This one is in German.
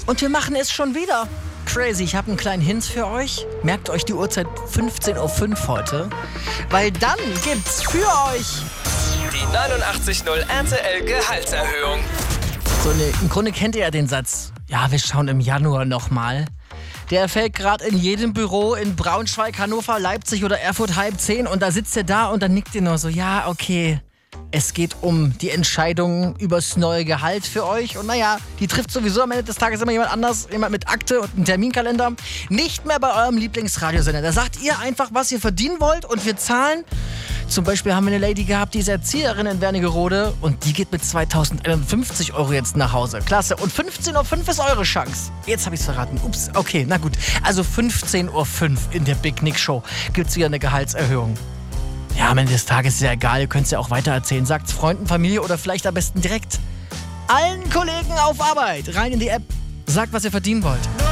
Und wir machen es schon wieder. Crazy, ich habe einen kleinen Hint für euch. Merkt euch die Uhrzeit 15.05 Uhr heute. Weil dann gibt's für euch die 89.0 RTL Gehaltserhöhung. so im Grunde kennt ihr ja den Satz. Ja, wir schauen im Januar nochmal. Der fällt gerade in jedem Büro in Braunschweig, Hannover, Leipzig oder Erfurt 9:30 und da sitzt ihr da und dann nickt ihr nur so, ja, okay. Es geht um die Entscheidung übers neue Gehalt für euch. Und naja, die trifft sowieso am Ende des Tages immer jemand anders, jemand mit Akte und einem Terminkalender. Nicht mehr bei eurem Lieblingsradiosender. Da sagt ihr einfach, was ihr verdienen wollt und wir zahlen. Zum Beispiel haben wir eine Lady gehabt, die ist Erzieherin in Wernigerode und die geht mit 2.150 € jetzt nach Hause. Klasse. Und 15.05 Uhr ist eure Chance. Jetzt habe ich es verraten. Ups, okay, na gut. Also 15.05 Uhr in der Big Nick Show gibt es wieder eine Gehaltserhöhung. Ja, am Ende des Tages ist ja egal, ihr könnt es ja auch weitererzählen. Sagt's Freunden, Familie oder vielleicht am besten direkt allen Kollegen auf Arbeit. Rein in die App, sagt, was ihr verdienen wollt.